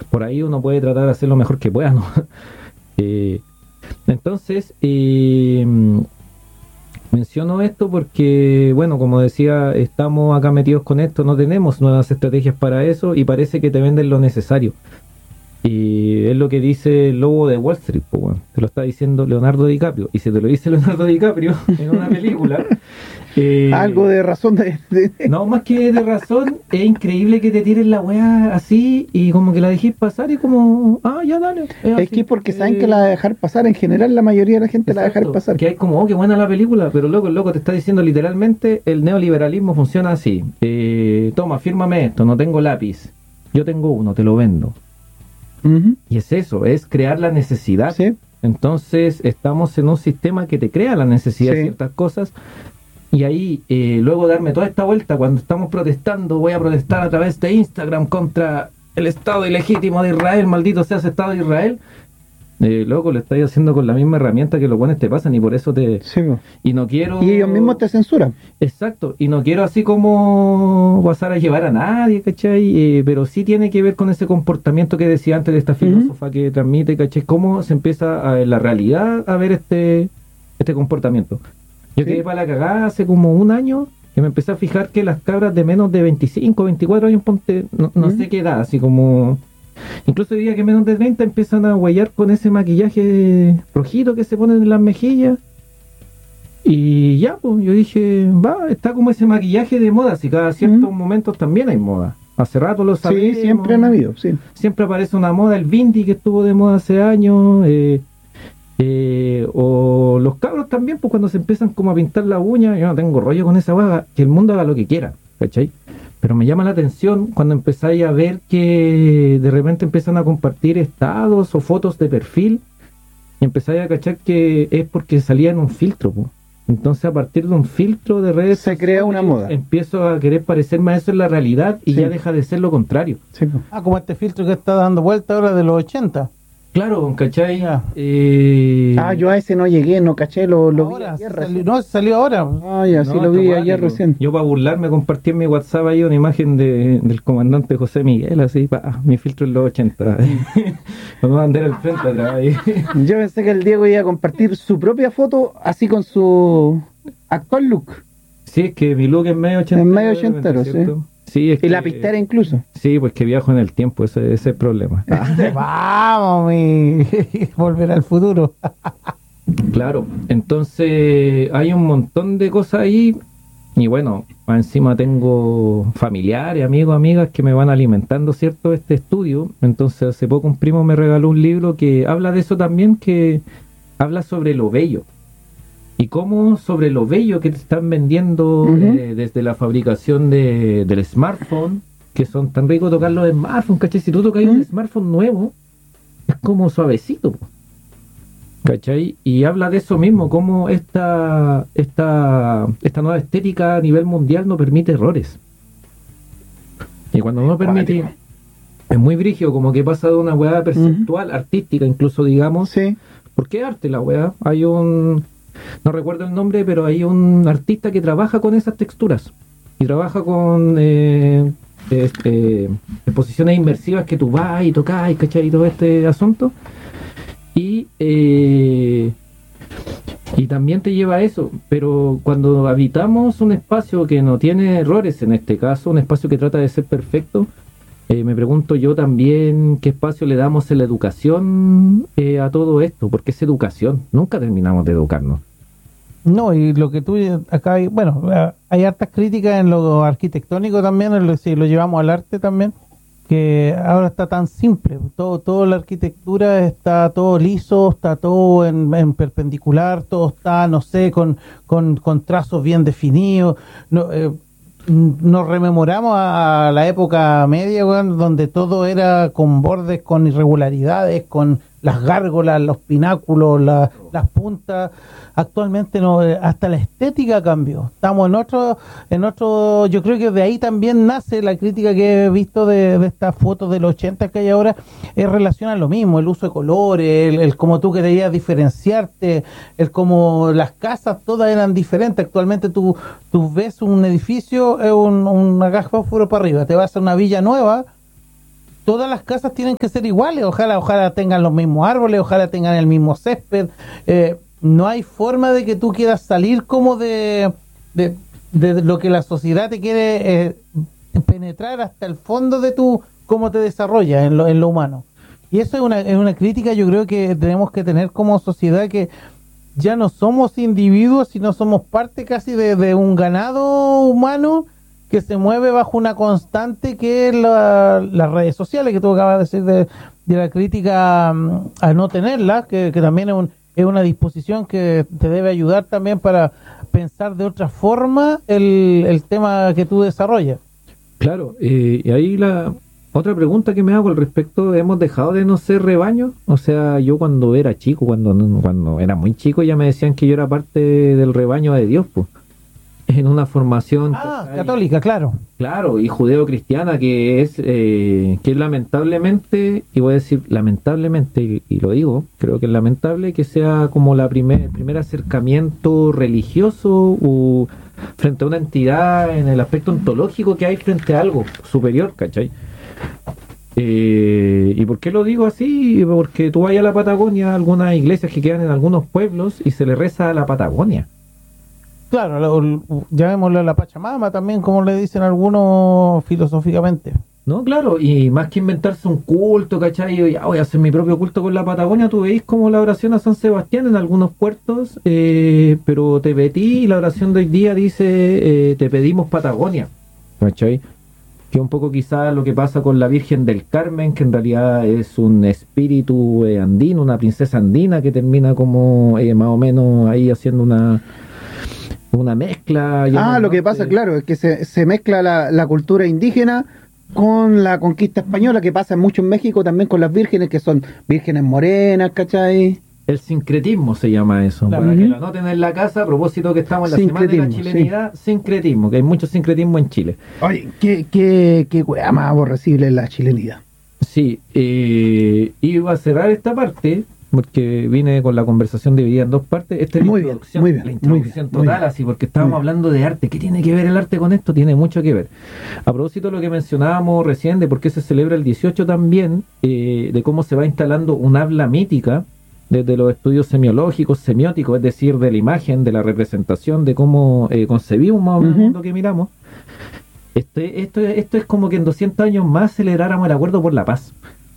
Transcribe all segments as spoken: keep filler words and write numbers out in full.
por ahí uno puede tratar de hacer lo mejor que pueda, ¿no? eh, entonces, eh, menciono esto porque, bueno, como decía, estamos acá metidos con esto, no tenemos nuevas estrategias para eso y parece que te venden lo necesario. Y es lo que dice el lobo de Wall Street, pues, bueno, te lo está diciendo Leonardo DiCaprio. Y si te lo dice Leonardo DiCaprio en una película... Eh, algo de razón de, de... No, más que de razón, es increíble que te tiren la weá así y como que la dejéis pasar y como... Ah, ya dale. Es, es que porque saben eh, que la va a dejar pasar. En general la mayoría de la gente exacto, la va a dejar pasar. Que hay como, oh, qué buena la película, pero loco, el loco te está diciendo literalmente el neoliberalismo funciona así. Eh, toma, fírmame esto, no tengo lápiz. Yo tengo uno, te lo vendo. Uh-huh. Y es eso, es crear la necesidad. Sí. Entonces estamos en un sistema que te crea la necesidad sí. de ciertas cosas y ahí eh, luego darme toda esta vuelta cuando estamos protestando, voy a protestar a través de Instagram contra el Estado ilegítimo de Israel, maldito sea ese Estado de Israel. Eh, loco, lo estáis haciendo con la misma herramienta que los buenos te pasan y por eso te... Sí, y no quiero... Y ellos mismos te censuran. Exacto, y no quiero así como pasar a llevar a nadie, ¿cachai? Eh, pero sí tiene que ver con ese comportamiento que decía antes de esta filósofa uh-huh. que transmite, ¿cachai? Cómo se empieza a, en la realidad a ver este, este comportamiento. Yo sí. quedé para la cagada hace como un año que me empecé a fijar que las cabras de menos de veinticinco, veinticuatro años, ponte, no, no uh-huh. sé qué edad, así como... Incluso diría que menos de treinta empiezan a huellar con ese maquillaje rojito que se ponen en las mejillas. Y ya, pues yo dije, va, está como ese maquillaje de moda, si cada ciertos uh-huh. momentos también hay moda. Hace rato lo sabemos. Sí, siempre han habido, sí. Siempre aparece una moda, el Bindi que estuvo de moda hace años, eh, eh, o los cabros también, pues cuando se empiezan como a pintar la uña, yo no tengo rollo con esa vaga, que el mundo haga lo que quiera, ¿cachai? Pero me llama la atención cuando empezáis a ver que de repente empiezan a compartir estados o fotos de perfil y empezáis a cachar que es porque salía en un filtro, po. Entonces a partir de un filtro de redes se crea una moda. Empiezo a querer parecerme a eso en la realidad y sí. ya deja de ser lo contrario. Sí. Ah, como este filtro que está dando vuelta ahora de los ochenta. Claro, ¿cachai? Eh... Ah, yo a ese no llegué, no caché, lo, lo ahora, vi ayer salió, no, salió ahora. Ah, ya, sí no, lo vi ayer recién. Yo para burlarme compartí en mi WhatsApp ahí una imagen de, del comandante José Miguel, así, pa, mi filtro en los ochenta. Vamos a andar al frente atrás ahí. Yo pensé que el Diego iba a compartir su propia foto, así con su actual look. Sí, es que mi look es medio ochentero. Es medio ochentero, sí. Sí, es y que, la pistera incluso. Sí, pues que viajo en el tiempo, ese, ese es el problema. Vamos, mi volver al futuro. Claro, entonces hay un montón de cosas ahí y bueno, encima tengo familiares, amigos, amigas que me van alimentando, ¿cierto? Este estudio. Entonces hace poco un primo me regaló un libro que habla de eso también, que habla sobre lo bello. Y cómo sobre lo bello que te están vendiendo uh-huh. eh, desde la fabricación de, del smartphone, que son tan ricos tocar los smartphones, ¿cachai? Si tú tocas uh-huh. un smartphone nuevo, es como suavecito, ¿cachai? Y habla de eso mismo, cómo esta, esta, esta nueva estética a nivel mundial no permite errores. Y cuando no permite, es muy brígido, como que pasa de una weá perceptual, uh-huh. artística incluso, digamos. Sí. Porque es arte la weá. Hay un... No recuerdo el nombre, pero hay un artista que trabaja con esas texturas y trabaja con eh, este, exposiciones inmersivas que tú vas y tocas, ¿cachai? Y todo este asunto y eh, y también te lleva a eso, pero cuando habitamos un espacio que no tiene errores, en este caso un espacio que trata de ser perfecto, eh, me pregunto yo también qué espacio le damos en la educación eh, a todo esto, porque es educación, nunca terminamos de educarnos. No, y lo que tú acá hay, bueno, hay hartas críticas en lo arquitectónico también, en lo, si lo llevamos al arte también, que ahora está tan simple, todo, toda la arquitectura está todo liso, está todo en, en perpendicular, todo está, no sé, con, con, con trazos bien definidos. No, eh, nos rememoramos a la época media, bueno, donde todo era con bordes, con irregularidades, con las gárgolas, los pináculos, la, las puntas. Actualmente no, hasta la estética cambió. Estamos en otro, en otro, yo creo que de ahí también nace la crítica que he visto de, de estas fotos de los ochenta que hay ahora, es relación a lo mismo, el uso de colores, el, el cómo tú querías diferenciarte, el cómo las casas todas eran diferentes. Actualmente tú, tú ves un edificio, es un, una caja de fósforo para arriba, te vas a una villa nueva, todas las casas tienen que ser iguales, ojalá, ojalá tengan los mismos árboles, ojalá tengan el mismo césped. Eh, no hay forma de que tú quieras salir como de, de, de lo que la sociedad te quiere eh, penetrar hasta el fondo de tu cómo te desarrollas en lo, en lo humano. Y eso es una, es una crítica, yo creo que tenemos que tener como sociedad, que ya no somos individuos, sino somos parte casi de, de un ganado humano que se mueve bajo una constante que es la, las redes sociales, que tú acabas de decir de, de la crítica um, a no tenerlas, que, que también es, un, es una disposición que te debe ayudar también para pensar de otra forma el, el tema que tú desarrollas. Claro, eh, y ahí la otra pregunta que me hago al respecto, ¿hemos dejado de no ser rebaño? O sea, yo cuando era chico, cuando, cuando era muy chico, ya me decían que yo era parte del rebaño de Dios, pues. En una formación ah, católica, claro. Claro, y judeo-cristiana, que es eh, que lamentablemente, y voy a decir lamentablemente, y, y lo digo, creo que es lamentable que sea como la primer, el primer acercamiento religioso o frente a una entidad en el aspecto ontológico que hay frente a algo superior, ¿cachai? Eh, ¿Y por qué lo digo así? Porque tú vas a la Patagonia, algunas iglesias que quedan en algunos pueblos y se le reza a la Patagonia. Claro, lo, llamémosle la Pachamama también, como le dicen algunos filosóficamente. No, claro, y más que inventarse un culto, ¿cachai? Yo ya voy a hacer mi propio culto con la Patagonia. Tú veis como la oración a San Sebastián en algunos puertos, eh, pero te pedí, y la oración de hoy día dice, eh, te pedimos Patagonia, ¿cachai? Que un poco quizás lo que pasa con la Virgen del Carmen, que en realidad es un espíritu eh, andino, una princesa andina que termina como eh, más o menos ahí haciendo una... una mezcla. Ah, lo que pasa, claro, es que se, se mezcla la, la cultura indígena con la conquista española, que pasa mucho en México también con las vírgenes, que son vírgenes morenas, ¿cachai? El sincretismo se llama eso, Claro. para Uh-huh. que lo anoten en la casa, a propósito que estamos en la semana de la Sincretismo, chilenidad, sincretismo, que hay mucho sincretismo en Chile. Oye, qué, qué, qué weá más aborrecible es la chilenidad. Sí, eh, iba a cerrar esta parte, porque vine con la conversación dividida en dos partes. Esta es la Muy bien, introducción, muy bien, la muy introducción bien, muy total, bien. así, porque estábamos Muy bien. hablando de arte. ¿Qué tiene que ver el arte con esto? Tiene mucho que ver. A propósito de lo que mencionábamos recién, de por qué se celebra el dieciocho también, eh, de cómo se va instalando un habla mítica desde los estudios semiológicos, semióticos, es decir, de la imagen, de la representación, de cómo eh, concebimos más o menos el Ujú. mundo que miramos. Este, esto, esto es como que en doscientos años más celebráramos el acuerdo por la paz.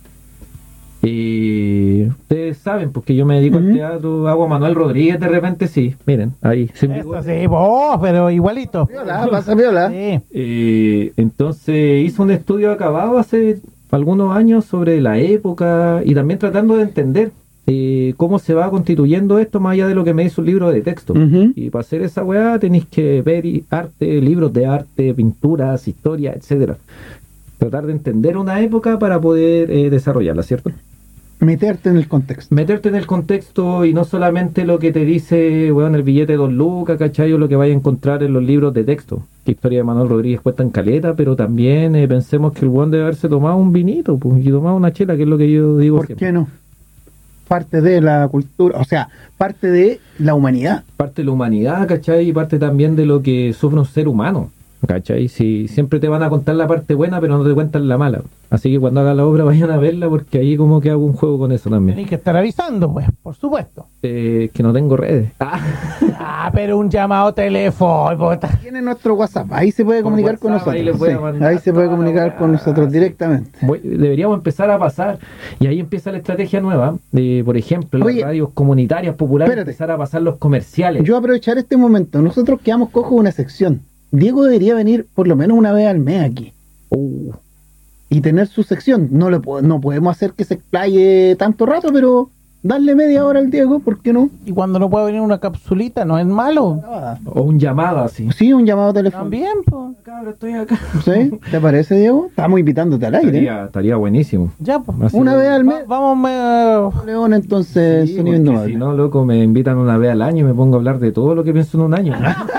Y ustedes saben, porque yo me dedico Ujú. al teatro, hago a Manuel Rodríguez de repente, sí, miren, ahí. sin Eso bigote. sí, vos, pero igualito. Viola, pasa viola. Sí. Eh, entonces hizo un estudio acabado hace algunos años sobre la época y también tratando de entender eh, cómo se va constituyendo esto más allá de lo que me dice un libro de texto. Ujú. Y para hacer esa weá tenéis que ver y- arte, libros de arte, pinturas, historia, etcétera. Tratar de entender una época para poder eh, desarrollarla, ¿cierto? Meterte en el contexto. Meterte en el contexto y no solamente lo que te dice, weón, el billete de Don Lucas, ¿cachai? O lo que vaya a encontrar en los libros de texto. Que historia de Manuel Rodríguez cuesta en caleta, pero también eh, pensemos que el weón debe haberse tomado un vinito, pues, y tomado una chela, que es lo que yo digo ¿Por siempre. qué no? Parte de la cultura, o sea, parte de la humanidad. Parte de la humanidad, ¿cachai? Y parte también de lo que sufre un ser humano, ¿cachai? Si siempre te van a contar la parte buena, pero no te cuentan la mala. Así que cuando haga la obra vayan a verla, porque ahí como que hago un juego con eso también. Tenéis que estar avisando, pues, por supuesto. Eh, que no tengo redes. Ah, Ah, pero un llamado telefónico. Tiene nuestro WhatsApp, ahí se puede Por comunicar con WhatsApp, ahí nosotros. les voy a sí, mandar ahí se puede toda la comunicar weá, con nosotros sí. directamente. voy- deberíamos empezar a pasar, y ahí empieza la estrategia nueva, de, por ejemplo, en Oye, las radios comunitarias populares, espérate. empezar a pasar los comerciales. Yo aprovechar este momento, nosotros quedamos cojos de una sección. Diego debería venir por lo menos una vez al mes aquí Uh, y tener su sección. No lo po- no podemos hacer que se explaye tanto rato, pero darle media hora al Diego, ¿por qué no? Y cuando no puede venir una capsulita, no es malo. o un llamado así. Sí, un llamado telefónico. También, pues. Cabro, estoy acá. ¿Sí? ¿Te parece, Diego? Estamos invitándote al aire. Estaría, estaría buenísimo. Ya, pues. Así- Una vez al Va- mes. vamos, me- León, entonces, Sí, sonido porque indomable. si no, loco, me invitan una vez al año y me pongo a hablar de todo lo que pienso en un año.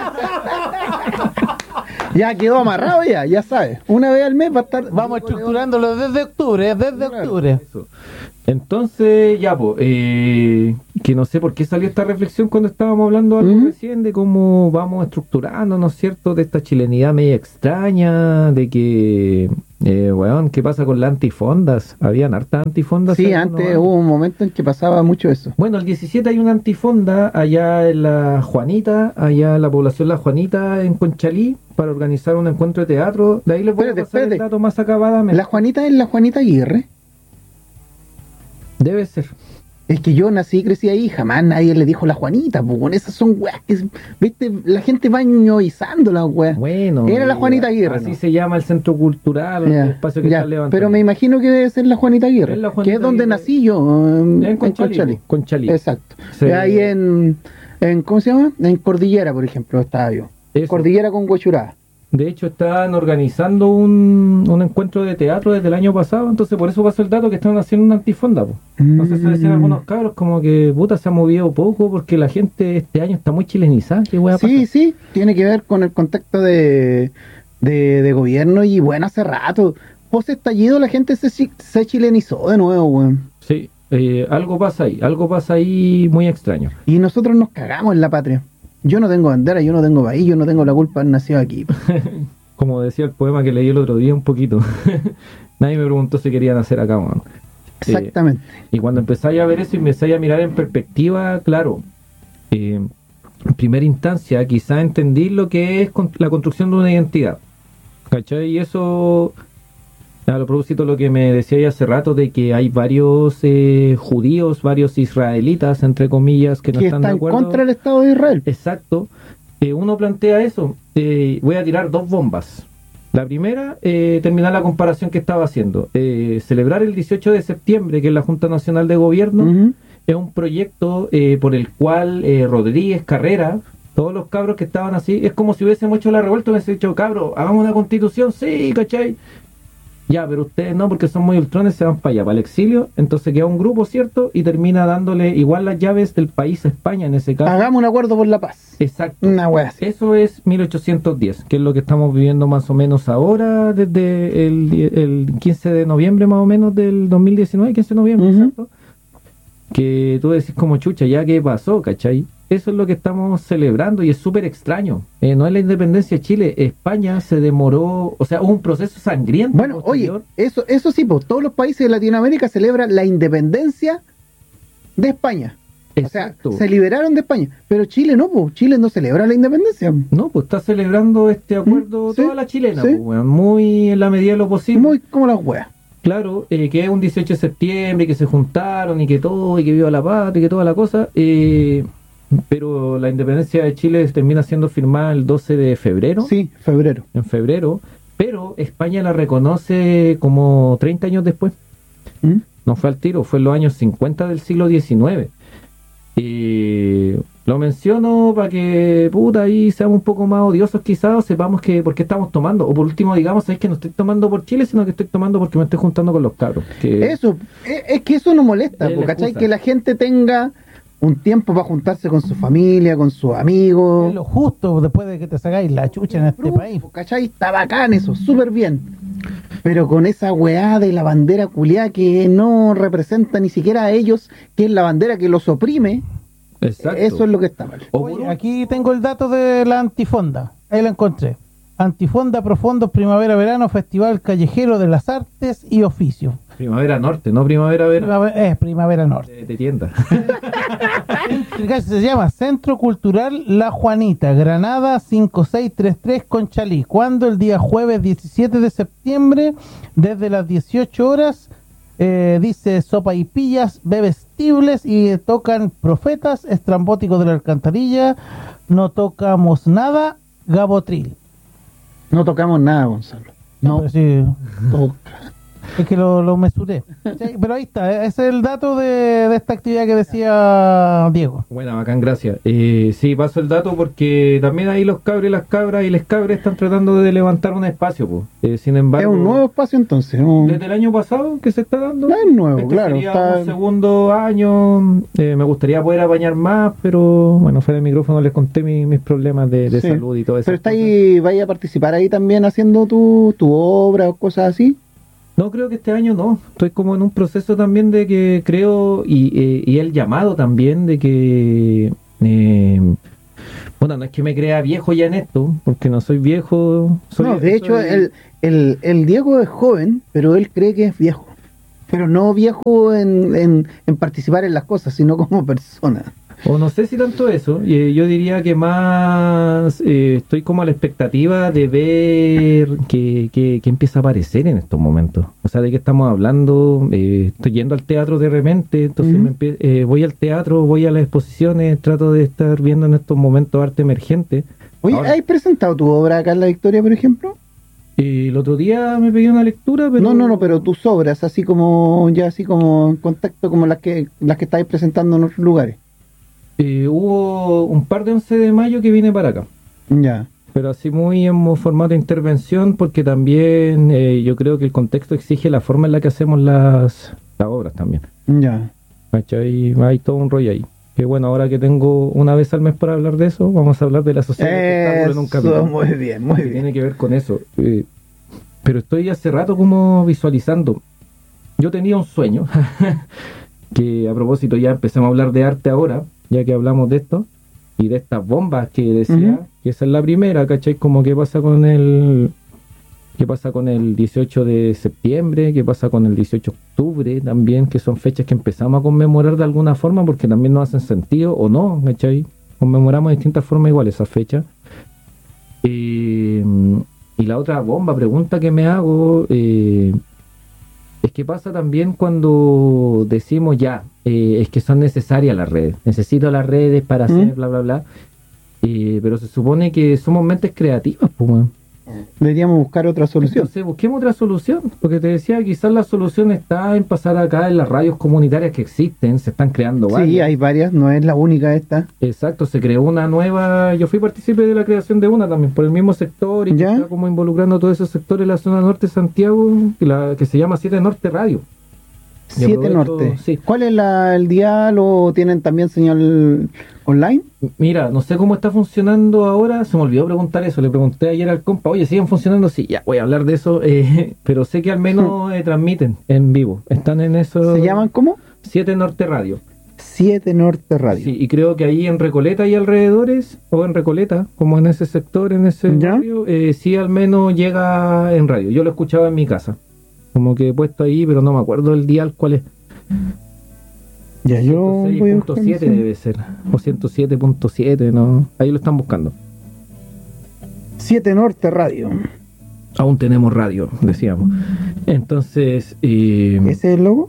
Ya quedó amarrado ya, ya sabes. Una vez al mes va a estar... vamos Diego León. estructurándolo desde octubre, desde Claro. octubre. Eso. Entonces, ya, pues, eh, que no sé por qué salió esta reflexión cuando estábamos hablando algo Ujú. recién de cómo vamos estructurando, ¿no es cierto?, de esta chilenidad media extraña, de que Eh, weón, ¿qué pasa con las antifondas? Habían hartas antifondas. Sí, hace antes algunos años. hubo un momento en que pasaba mucho eso. Bueno, el diecisiete hay una antifonda allá en la Juanita, allá en la población La Juanita, en Conchalí, para organizar un encuentro de teatro. De ahí les voy Espérate, a pasar el espérate. dato más acabadamente. La Juanita es la Juanita Aguirre. Debe ser. Es que yo nací y crecí ahí, jamás nadie le dijo la Juanita, pues con esas son weas que, viste, la gente va ñoizando las weas. Bueno. Era la eh, Juanita Aguirre, Así ¿no? se llama el centro cultural, Ya, el espacio que ya, están levantando. pero me imagino que debe ser la Juanita Aguirre, Es la que Juanita es donde Aguirre. nací yo, en, En en Conchalí. Conchalí. Conchalí. Exacto. Sí. Ahí en, en, ¿cómo se llama? En Cordillera, por ejemplo, estaba yo. Eso. Cordillera con Huechurá. De hecho, están organizando un, un encuentro de teatro desde el año pasado, entonces por eso pasó el dato que están haciendo una antifonda. Po. No sé si decían Mm. algunos cabros como que puta se ha movido poco porque la gente este año está muy chilenizada. ¿Qué wea Sí, pasa? sí, tiene que ver con el contacto de, de, de gobierno y bueno, hace rato. Post estallido la gente se, chi- se chilenizó de nuevo, weón. Sí, eh, algo pasa ahí, algo pasa ahí muy extraño. Y nosotros nos cagamos en la patria. Yo no tengo bandera, yo no tengo país, yo no tengo la culpa de haber nacido aquí. Como decía el poema que leí el otro día un poquito. Nadie me preguntó si querían hacer acá, man. Exactamente. Y cuando empezáis a ver eso y empezáis a mirar en perspectiva, claro, eh, en primera instancia quizá entendí lo que es con- la construcción de una identidad. ¿Cachai? Y eso, a lo propósito de lo que me decía hace rato, de que hay varios eh, judíos, varios israelitas, entre comillas, que no que están está de en acuerdo. contra del Estado de Israel. Exacto. Eh, uno plantea eso. Eh, voy a tirar dos bombas. La primera, eh, terminar la comparación que estaba haciendo. Eh, celebrar el dieciocho de septiembre, que es la Junta Nacional de Gobierno, Ujú. es un proyecto eh, por el cual eh, Rodríguez, Carrera, todos los cabros que estaban así, es como si hubiésemos hecho la revuelta, hubiesen dicho, cabros, hagamos una constitución, sí, ¿cachai? Ya, pero ustedes no, porque son muy ultrones, se van para allá, para el exilio, entonces queda un grupo, ¿cierto? Y termina dándole igual las llaves del país a España en ese caso. Hagamos un acuerdo por la paz. Exacto. Una wea así. Eso es mil ochocientos diez, que es lo que estamos viviendo más o menos ahora, desde el, die- el quince de noviembre más o menos del dos mil diecinueve, quince de noviembre, Ujú. exacto. Que tú decís como chucha, ya qué pasó, ¿cachai? Eso es lo que estamos celebrando y es súper extraño. Eh, no es la independencia de Chile, España se demoró, o sea, hubo un proceso sangriento. Bueno, oye, posterior. eso, eso sí, pues todos los países de Latinoamérica celebran la independencia de España. Exacto. O sea, se liberaron de España. Pero Chile no, pues Chile no celebra la independencia. No, pues está celebrando este acuerdo Mm, sí, toda la chilena, sí. pues, weón, muy en la medida de lo posible. Muy como las weas. Claro, eh, que es un dieciocho de septiembre, que se juntaron y que todo, y que viva la patria y que toda la cosa, eh, pero la independencia de Chile termina siendo firmada el doce de febrero, Sí, febrero. en febrero, pero España la reconoce como treinta años después, ¿Mm? no fue al tiro, fue en los años cincuenta del siglo diecinueve. Y lo menciono para que, puta, ahí seamos un poco más odiosos quizás, o sepamos que por qué estamos tomando, o por último digamos, es que no estoy tomando por Chile, sino que estoy tomando porque me estoy juntando con los cabros. Que Eso, es, es que eso no molesta, Es po, la ¿cachai? excusa. Que la gente tenga un tiempo para juntarse con su familia, con sus amigos. Es lo justo después de que te sacáis la chucha en este Bruto, país. ¿cachai? Está bacán eso, súper bien. Pero con esa weá de la bandera culiá que no representa ni siquiera a ellos, que es la bandera que los oprime, Exacto. eso es lo que está mal. O por Oye, un- aquí tengo el dato de la antifonda. Ahí la encontré. Antifonda Profundos Primavera-Verano, Festival Callejero de las Artes y Oficios. Primavera Norte, no Primavera Verano. Primavera, es Primavera Norte. De, de tienda. Se llama Centro Cultural La Juanita, Granada cinco seis tres tres Conchalí. Cuando el día jueves diecisiete de septiembre, desde las dieciocho horas, eh, dice sopa y pillas, bebestibles y tocan Profetas, Estrambóticos de la Alcantarilla, No Tocamos Nada, Gabotril. No tocamos nada, Gonzalo. No Pero sí, toca. es que lo, lo mesuré. Sí, pero ahí está, eh, ese es el dato de, de esta actividad que decía Diego. Buena, bacán, gracias. Eh, sí, paso el dato porque también ahí los cabros y las cabras y les cabres están tratando de levantar un espacio, pues. Eh, sin Es embargo, un nuevo espacio entonces. un- desde el año pasado que se está dando. No es nuevo, Este claro. sería Está... un segundo año. Eh, me gustaría poder apañar más, pero bueno, fuera del micrófono les conté mi- mis problemas de, de Sí. salud y todo eso. Pero está ahí, vaya a participar ahí también haciendo tu, tu obra o cosas así. No, creo que este año no. Estoy como en un proceso también de que creo, y, eh, y el llamado también de que, eh, bueno, no es que me crea viejo ya en esto, porque no soy viejo. Soy, no, de hecho, soy- el, el, el Diego es joven, pero él cree que es viejo. Pero no viejo en, en, en participar en las cosas, sino como persona. O no sé si tanto eso, eh, yo diría que más eh, estoy como a la expectativa de ver que, que, que empieza a aparecer en estos momentos. O sea, de qué estamos hablando, eh, estoy yendo al teatro de repente, entonces Uh-huh. me empie- eh, voy al teatro, voy a las exposiciones, trato de estar viendo en estos momentos arte emergente. Oye, Ahora- ¿has presentado tu obra acá en La Victoria, por ejemplo? Eh, el otro día me pedí una lectura, pero... No, no, no, pero tus obras, así como, ya así como en contacto como las que las que estáis presentando en otros lugares. Eh, hubo un par de once de mayo que vine para acá. Ya. Pero así muy en mo- formato de intervención, porque también eh, yo creo que el contexto exige la forma en la que hacemos las, las obras también. Ya. ¿Cachai? Hay todo un rollo ahí. Que bueno, ahora que tengo una vez al mes para hablar de eso, vamos a hablar de la sociedad del espectáculo en un Eso, capítulo. muy bien, muy que bien. tiene que ver con eso. Eh, pero estoy hace rato como visualizando. Yo tenía un sueño, que a propósito ya empezamos a hablar de arte ahora, ya que hablamos de esto, y de estas bombas que decía, Ujú. que esa es la primera, ¿cachai? Como qué pasa con el... ¿Qué pasa con el dieciocho de septiembre? ¿Qué pasa con el dieciocho de octubre también? Que son fechas que empezamos a conmemorar de alguna forma porque también nos hacen sentido o no, ¿cachai? Conmemoramos de distintas formas igual esas fechas. Eh, y la otra bomba, pregunta que me hago, eh, es que pasa también cuando decimos ya, eh, es que son necesarias las redes, necesito las redes para hacer ¿Mm? bla, bla, bla. Eh, pero se supone que somos mentes creativas, pues, weón. Deberíamos buscar otra solución. Entonces busquemos otra solución, porque te decía, quizás la solución está en pasar acá en las radios comunitarias que existen, se están creando Sí, varias. hay varias, no es la única esta. Exacto, se creó una nueva, yo fui partícipe de la creación de una también por el mismo sector y que ¿Ya? está como involucrando a todos esos sectores de la zona norte de Santiago, que, la, que se llama siete Norte Radio. Y Siete aprovecho- Norte. sí. ¿Cuál es la, el dial o tienen también señal online? Mira, no sé cómo está funcionando ahora, se me olvidó preguntar eso, le pregunté ayer al compa, oye, ¿siguen funcionando? Sí, ya voy a hablar de eso, eh, pero sé que al menos eh, transmiten en vivo, están en eso. ¿Se llaman cómo? siete Norte Radio. Siete Norte Radio. Sí, y creo que ahí en Recoleta y alrededores, o en Recoleta, como en ese sector, en ese ¿Ya? barrio, eh, sí al menos llega en radio. Yo lo escuchaba en mi casa, como que he puesto ahí, pero no me acuerdo el dial cuál es. Ya yo voy a ciento seis punto buscar siete ese. debe ser, o ciento siete punto siete, ¿no? Ahí lo están buscando. Siete Norte Radio. Aún tenemos radio, decíamos. Entonces, eh, ¿Ese es el logo?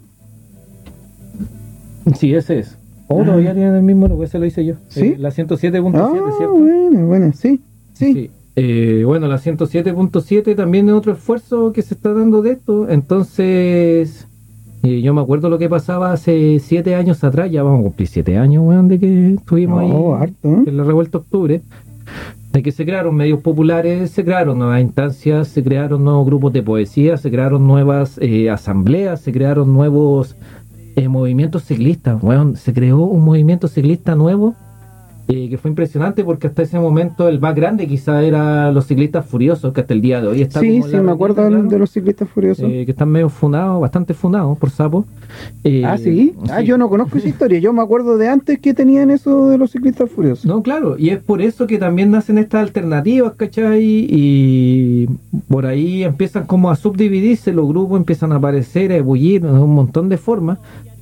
sí, ese es. O Ah. todavía tienen el mismo logo, ese lo hice yo. ¿Sí? Eh, la ciento siete punto Ah, siete, ¿cierto? bueno, bueno, sí, sí. Sí. Eh, bueno, la ciento siete punto siete también es otro esfuerzo que se está dando de esto. Entonces, eh, yo me acuerdo lo que pasaba hace siete años atrás. Ya vamos a cumplir siete años, weón, de que estuvimos No, ahí harto, ¿eh? en la revuelta de octubre. De que se crearon medios populares, se crearon nuevas instancias, se crearon nuevos grupos de poesía, se crearon nuevas eh, asambleas, se crearon nuevos eh, movimientos ciclistas. Weón, se creó un movimiento ciclista nuevo eh, que fue impresionante porque hasta ese momento el más grande quizá era los ciclistas furiosos, que hasta el día de hoy está Sí, como en sí, la me retita, acuerdo claro, de los ciclistas furiosos. eh, que están medio funados, bastante funados por sapos. Eh, ah, ¿sí? Ah, sí. yo no conozco esa historia. Yo me acuerdo de antes que tenían eso de los ciclistas furiosos. No, claro, y es por eso que también nacen estas alternativas, ¿cachai? Y por ahí empiezan como a subdividirse, los grupos empiezan a aparecer, a ebullir de un montón de formas.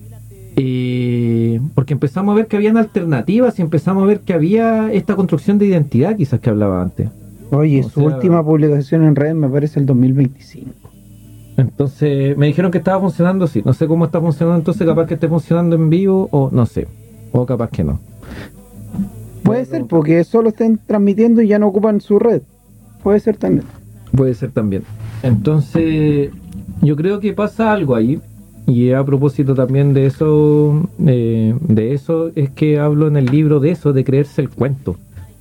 Eh, porque empezamos a ver que habían alternativas y empezamos a ver que había esta construcción de identidad quizás que hablaba antes. Oye, O su sea- última publicación en redes me parece el dos mil veinticinco. Entonces me dijeron que estaba funcionando, sí, no sé cómo está funcionando, entonces capaz que esté funcionando en vivo o no sé, o capaz que no. Puede ser, porque solo estén transmitiendo y ya no ocupan su red. Puede ser también. Puede ser también. Entonces, yo creo que pasa algo ahí. Y a propósito también de eso, eh, de eso es que hablo en el libro de eso, de creerse el cuento.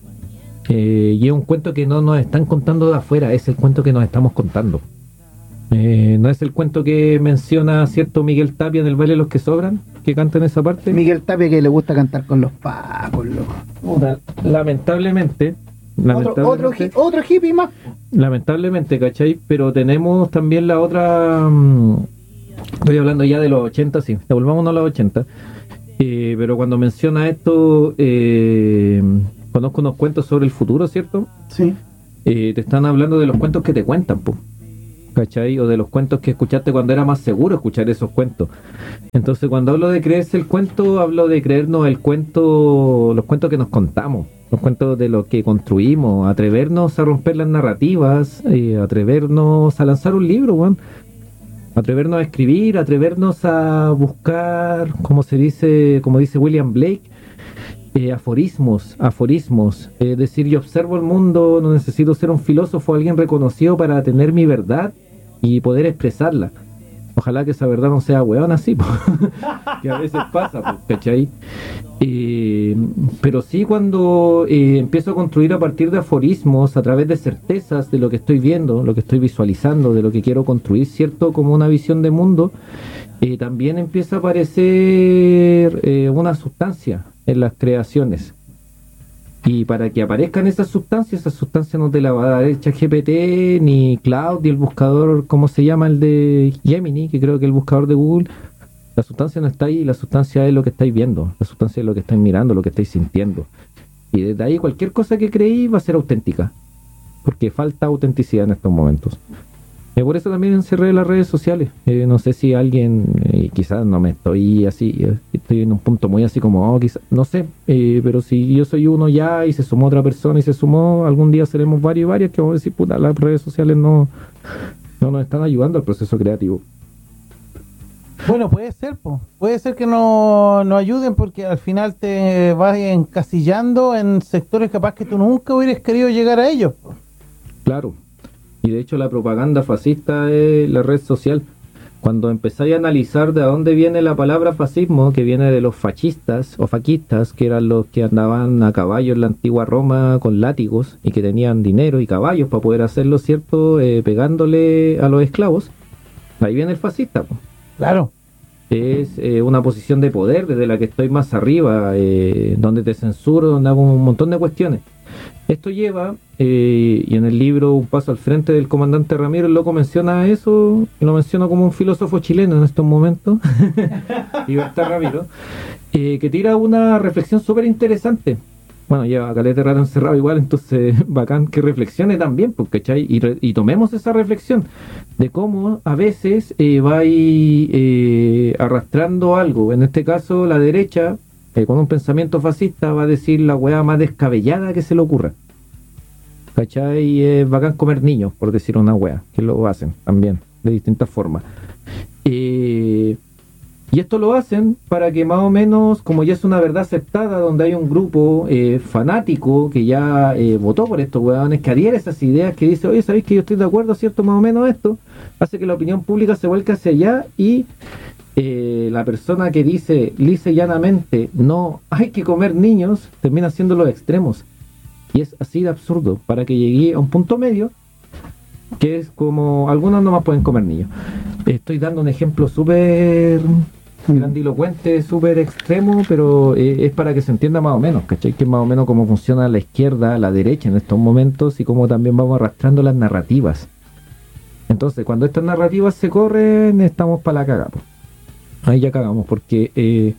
Eh, y es un cuento que no nos están contando de afuera, es el cuento que nos estamos contando. Eh, no es el cuento que menciona cierto Miguel Tapia en el baile de los que sobran, que canta en esa parte. Miguel Tapia, que le gusta cantar con los pacos, loco. Puta, lamentablemente, Otro, otro, lamentablemente, hi- otro hippie más. lamentablemente, ¿cachai? Pero tenemos también la otra... mm, estoy hablando ya de los ochenta, sí, devolvámonos a los ochenta. Eh, pero cuando menciona esto, eh, conozco unos cuentos sobre el futuro, ¿cierto? Sí. Eh, te están hablando de los cuentos que te cuentan, po. ¿cachai? O de los cuentos que escuchaste cuando era más seguro escuchar esos cuentos. Entonces, cuando hablo de creerse el cuento, hablo de creernos el cuento, los cuentos que nos contamos, los cuentos de lo que construimos, atrevernos a romper las narrativas, eh, atrevernos a lanzar un libro, weón. Atrevernos a escribir, atrevernos a buscar, como se dice, como dice William Blake, Eh, aforismos, aforismos, es decir, yo observo el mundo, no necesito ser un filósofo o alguien reconocido para tener mi verdad y poder expresarla. Ojalá que esa verdad no sea weón así, po. Que a veces pasa, po, ¿cachai? Eh, pero sí cuando eh, empiezo a construir a partir de aforismos, a través de certezas de lo que estoy viendo, lo que estoy visualizando, de lo que quiero construir, ¿cierto? Como una visión de mundo, eh, también empieza a aparecer eh, una sustancia en las creaciones. Y para que aparezcan esas sustancias, esas sustancias no te la va a dar el ChatGPT, ni Cloud, ni el buscador, ¿cómo se llama? El de Gemini, que creo que el buscador de Google. La sustancia no está ahí, la sustancia es lo que estáis viendo, la sustancia es lo que estáis mirando, lo que estáis sintiendo. Y desde ahí cualquier cosa que creí va a ser auténtica, porque falta autenticidad en estos momentos. Eh, por eso también encerré las redes sociales. Eh, no sé si alguien, eh, quizás no me estoy así, eh, estoy en un punto muy así como, oh, quizás, no sé, eh, pero si yo soy uno ya y se sumó otra persona y se sumó, algún día seremos varios y varias que vamos a decir, puta, las redes sociales no, no nos están ayudando al proceso creativo. Bueno, puede ser, po. Puede ser que no, no ayuden porque al final te vas encasillando en sectores capaz que tú nunca hubieras querido llegar a ellos, po. Claro. Y de hecho la propaganda fascista es la red social. Cuando empezáis a analizar de dónde viene la palabra fascismo, que viene de los fascistas o faquistas, que eran los que andaban a caballo en la antigua Roma con látigos y que tenían dinero y caballos para poder hacerlo, ¿cierto? Eh, pegándole a los esclavos. Ahí viene el fascista, po. Claro. Es eh, una posición de poder desde la que estoy más arriba, eh, donde te censuro, donde hago un montón de cuestiones. Esto lleva, eh, y en el libro Un paso al frente del comandante Ramiro, el loco menciona eso, y lo menciona como un filósofo chileno en estos momentos, Libertad Ramiro, eh, que tira una reflexión súper interesante. Bueno, lleva caleta de rato encerrado igual, entonces bacán que reflexione también, porque ¿cachai? Y, re, y tomemos esa reflexión de cómo a veces eh, va eh, arrastrando algo, en este caso la derecha, eh, con un pensamiento fascista va a decir la weá más descabellada que se le ocurra, ¿cachai? Es bacán comer niños, por decir una weá, que lo hacen también, de distintas formas. Eh... Y esto lo hacen para que más o menos, como ya es una verdad aceptada, donde hay un grupo eh, fanático que ya eh, votó por estos huevones, que adhiere a esas ideas, que dice, oye, ¿sabéis que yo estoy de acuerdo, cierto, más o menos esto? Hace que la opinión pública se vuelque hacia allá y eh, la persona que dice lisa y llanamente, no hay que comer niños, termina siendo los extremos. Y es así de absurdo, para que llegue a un punto medio, que es como, algunos nomás pueden comer niños. Estoy dando un ejemplo súper grandilocuente, súper extremo, pero eh, es para que se entienda más o menos, ¿cachai? Que es más o menos cómo funciona la izquierda, la derecha en estos momentos y cómo también vamos arrastrando las narrativas. Entonces, cuando estas narrativas se corren, estamos para la cagada. Ahí ya cagamos, porque eh,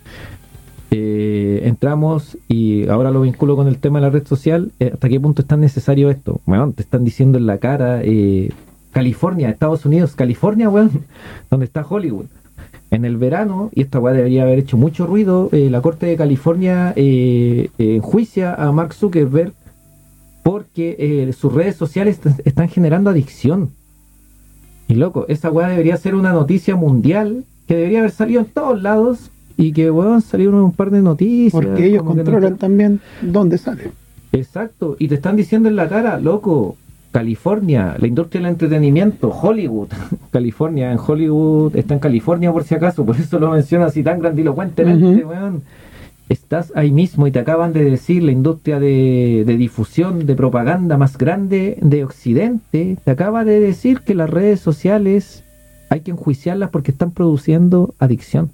eh, entramos, y ahora lo vinculo con el tema de la red social, eh, ¿hasta qué punto es tan necesario esto? Bueno, te están diciendo en la cara, eh, California, Estados Unidos, California, weón, donde está Hollywood. En el verano, y esta weá debería haber hecho mucho ruido, eh, la Corte de California eh, eh, enjuicia a Mark Zuckerberg porque eh, sus redes sociales est- están generando adicción. Y loco, esa weá debería ser una noticia mundial que debería haber salido en todos lados y que weón salieron un par de noticias. Porque ellos como que controlan no- también dónde sale. Exacto, y te están diciendo en la cara, loco, California, la industria del entretenimiento, Hollywood, California, en Hollywood, está en California por si acaso, por eso lo menciona así tan grandilocuentemente, Uh-huh. weón. Estás ahí mismo y te acaban de decir la industria de, de difusión, de propaganda más grande de Occidente, te acaba de decir que las redes sociales hay que enjuiciarlas porque están produciendo adicción.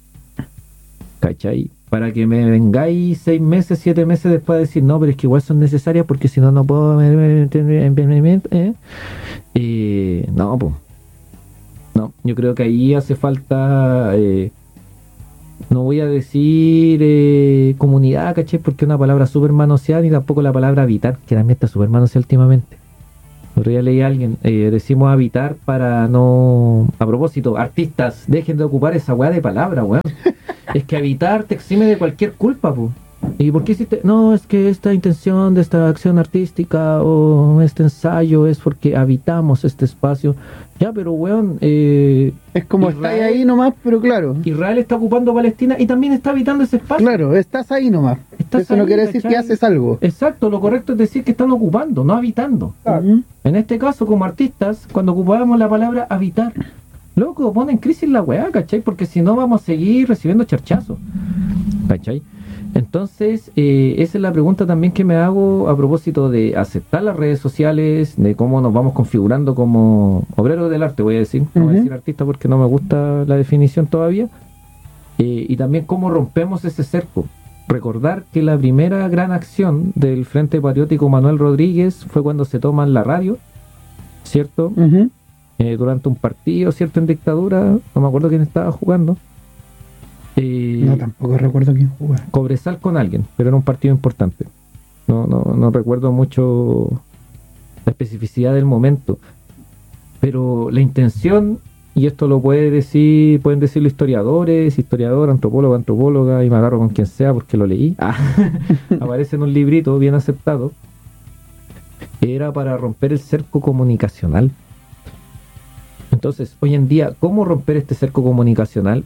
¿Cachai? Para que me vengáis seis meses, siete meses después de decir, no, pero es que igual son necesarias porque si no, no puedo... ¿eh? Eh, no, pues. No, yo creo que ahí hace falta... Eh, no voy a decir eh, comunidad, ¿cachai? Porque es una palabra súper manoseada, ni tampoco la palabra habitar, que también está súper manoseada últimamente. Otro día leí a alguien, eh, decimos habitar para no... A propósito, artistas, dejen de ocupar esa weá de palabra, weón. Es que habitar te exime de cualquier culpa, po. ¿Y por qué hiciste? No, es que esta intención de esta acción artística o este ensayo es porque habitamos este espacio. Ya, pero weón, eh, Es como Israel- estáis ahí nomás, pero claro. Israel está ocupando Palestina y también está habitando ese espacio. Claro, estás ahí nomás. Estás Eso no ahí, quiere decir que ¿cachai? haces algo. Exacto, lo correcto es decir que están ocupando, no habitando. Ujú. En este caso, como artistas, cuando ocupábamos la palabra habitar, loco, pone en crisis la weá, ¿cachai? Porque si no vamos a seguir recibiendo charchazos, ¿cachai? Entonces, eh, esa es la pregunta también que me hago a propósito de aceptar las redes sociales, de cómo nos vamos configurando como obreros del arte, voy a decir, no voy a Ujú. decir artista porque no me gusta la definición todavía, eh, y también cómo rompemos ese cerco. Recordar que la primera gran acción del Frente Patriótico Manuel Rodríguez fue cuando se toman la radio, ¿cierto? Ujú. Eh, durante un partido, ¿cierto? En dictadura, no me acuerdo quién estaba jugando. Eh, No, tampoco recuerdo quién jugaba. Cobresal con alguien, pero era un partido importante. No, no, no recuerdo mucho la especificidad del momento. Pero la intención, y esto lo puede decir, pueden decirlo historiadores, historiador, antropólogo, antropóloga, y me agarro con quien sea porque lo leí. Ah, aparece en un librito bien aceptado. Era para romper el cerco comunicacional. Entonces, hoy en día, ¿cómo romper este cerco comunicacional?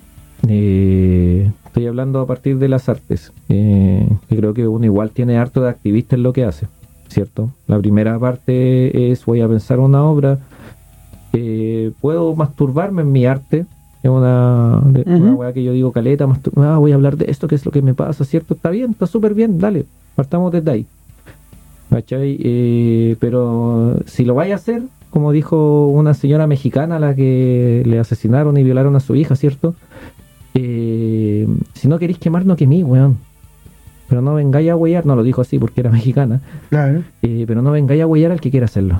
Eh, estoy hablando a partir de las artes. Eh, que creo que uno igual tiene harto de activista en lo que hace, ¿cierto? La primera parte es voy a pensar una obra, eh, puedo masturbarme en mi arte, es una, de- una Ujú. weá que yo digo caleta, mastur- ah, voy a hablar de esto, que es lo que me pasa, ¿cierto? Está bien, está súper bien, dale, partamos desde ahí. ¿Cachai? Eh, pero si lo vais a hacer, como dijo una señora mexicana a la que le asesinaron y violaron a su hija, ¿cierto? Eh, si no queréis quemar, no quemí, weón. Pero no vengáis a huellar, no lo dijo así porque era mexicana, Claro. eh, pero no vengáis a huellar al que quiera hacerlo.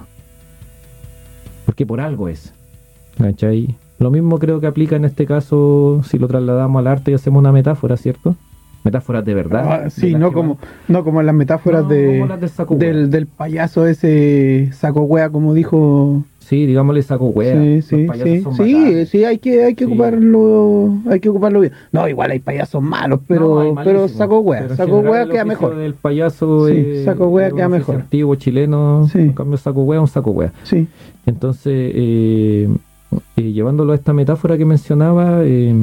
Porque por algo es. ¿Cachai? Lo mismo creo que aplica en este caso si lo trasladamos al arte y hacemos una metáfora, ¿cierto? Metáforas de verdad. Ah, sí, de las no que como, van- no como las metáforas No, de, como las del saco del, hueá. del payaso ese saco wea, como dijo. Sí, digámosle saco hueá. Sí, Los sí, payasos sí, son sí, bacanes. sí, hay que, hay que Sí. ocuparlo, hay que ocuparlo bien. No, igual hay payasos malos, pero, No, hay pero malísimos. saco wea, Pero en saco general wea el queda oficio mejor. del payaso Sí, eh, saco wea es un queda oficio mejor. antiguo chileno, Sí. en cambio saco wea es un saco wea. Sí, Entonces, eh, eh, llevándolo a esta metáfora que mencionaba, eh,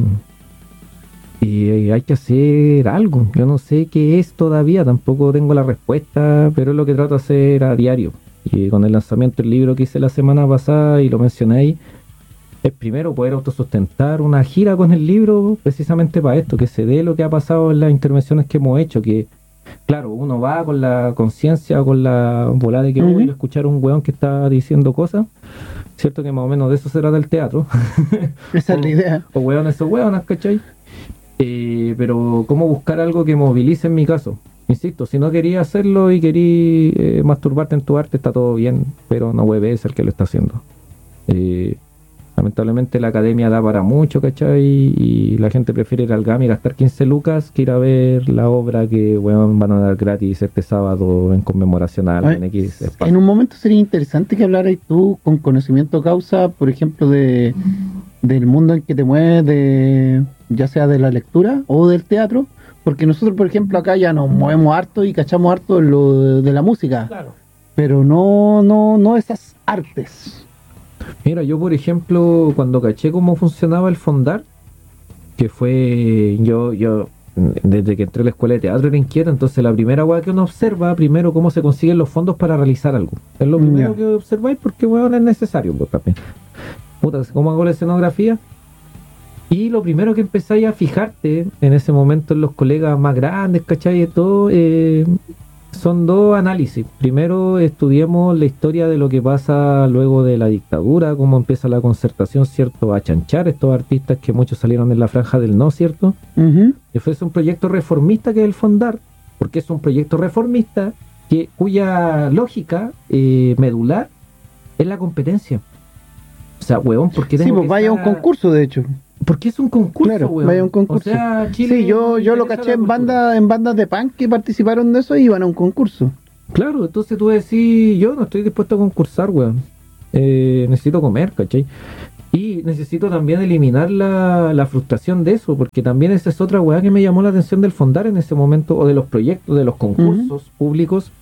eh, hay que hacer algo. Yo no sé qué es todavía, tampoco tengo la respuesta, pero es lo que trato de hacer a diario. Y con el lanzamiento del libro que hice la semana pasada y lo mencioné ahí, es primero poder autosustentar una gira con el libro precisamente para esto, que se dé lo que ha pasado en las intervenciones que hemos hecho, que claro, uno va con la conciencia, con la volada de que Ujú. voy a escuchar a un weón que está diciendo cosas, cierto que más o menos de eso se trata el teatro, esa es la idea. o weones o weonas, ¿cachai? Eh, pero cómo buscar algo que movilice en mi caso. Insisto, si no quería hacerlo y quería eh, masturbarte en tu arte, está todo bien, pero no hueves el que lo está haciendo. Eh, lamentablemente la academia da para mucho, ¿cachai? Y la gente prefiere ir al GAM y gastar quince lucas que ir a ver la obra que weón, van a dar gratis este sábado en conmemoración al Ay, N X espacio. En un momento sería interesante que hablaras tú con conocimiento causa, por ejemplo, de del mundo en que te mueves, de ya sea de la lectura o del teatro, porque nosotros, por ejemplo, acá ya nos movemos harto y cachamos harto en lo de, de la música, Claro. pero no no no esas artes. Mira, yo por ejemplo, cuando caché cómo funcionaba el fondar, que fue, yo, yo, desde que entré a la escuela de teatro era inquieta, entonces la primera weá que uno observa, primero cómo se consiguen los fondos para realizar algo. Es lo primero Ya. que observáis porque weón es necesario, pues también. Puta, ¿cómo hago la escenografía? Y lo primero que empezáis a fijarte en ese momento en los colegas más grandes, ¿cachai? Y todo, eh, son dos análisis. Primero estudiemos la historia de lo que pasa luego de la dictadura, cómo empieza la concertación, ¿cierto? A chanchar estos artistas que muchos salieron en la franja del no, ¿cierto? Ujú. Y fue un proyecto reformista que es el Fondar, porque es un proyecto reformista que, cuya lógica eh, medular es la competencia. O sea, huevón, ¿por qué Sí, tengo pues que vaya a un estar- concurso, de hecho. Porque es un concurso, Claro, weón. vaya a un concurso. O sea, Chile Sí, yo, no yo lo interesa caché la en cultura. bandas en bandas de punk que participaron de eso y iban a un concurso. Claro, entonces tú decís, yo no estoy dispuesto a concursar, weón. Eh, necesito comer, ¿cachai? Y necesito también eliminar la, la frustración de eso, porque también esa es otra weá que me llamó la atención del Fondar en ese momento, o de los proyectos, de los concursos uh-huh. públicos,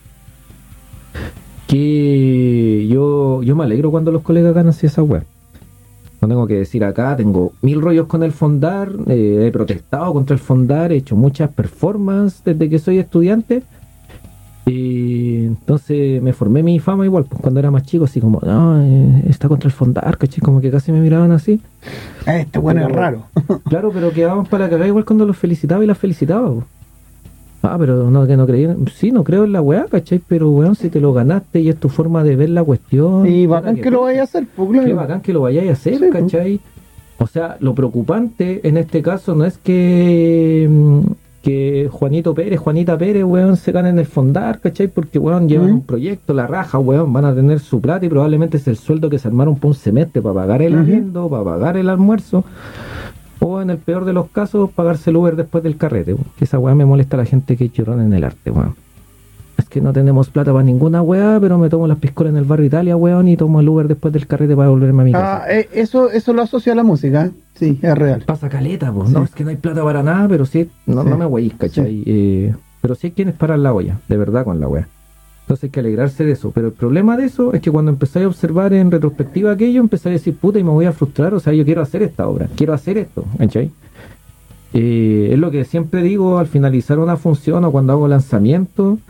que yo, yo me alegro cuando los colegas ganan así esa weá. No tengo que decir acá, tengo mil rollos con el Fondar, eh, he protestado contra el Fondar, he hecho muchas performances desde que soy estudiante. Y entonces me formé mi fama igual, pues cuando era más chico, así como, no, eh, está contra el Fondar, ¿cachai? Como que casi me miraban así. Este bueno es raro. Claro, pero quedaban para cagar igual cuando los felicitaba y las felicitaba, pues. Ah, pero no, que no creían. Sí, no creo en la weá, ¿cachai? Pero weón, si te lo ganaste y es tu forma de ver la cuestión. Y bacán que, que lo vayas a hacer, pues claro. Qué bacán que lo vayáis a hacer, sí, ¿cachai? Pues. O sea, lo preocupante en este caso no es que... que Juanito Pérez, Juanita Pérez, weón, se ganen el Fondar, ¿cachai? Porque, weón, llevan uh-huh. un proyecto, la raja, weón, van a tener su plata y probablemente es el sueldo que se armaron por un semestre para pagar el uh-huh. arriendo, para pagar el almuerzo, o en el peor de los casos, pagarse el Uber después del carrete, weón. Que esa weá me molesta a la gente que chorrón en el arte, weón. Es que no tenemos plata para ninguna weá, pero me tomo las piscolas en el barrio Italia, weón, y tomo el Uber después del carrete para volverme a mi casa. Ah, eh, eso, eso lo asocia a la música, sí, es real. Pasa caleta, pues, sí. No, es que no hay plata para nada, pero sí, no, sí. no me weís, ¿cachai? Sí. Eh, pero sí hay quienes paran la olla, de verdad, con la weá. Entonces hay que alegrarse de eso, pero el problema de eso es que cuando empezáis a observar en retrospectiva aquello, empezáis a decir, puta, y me voy a frustrar, o sea, yo quiero hacer esta obra, quiero hacer esto, ¿cachai? Eh, es lo que siempre digo al finalizar una función o cuando hago lanzamiento.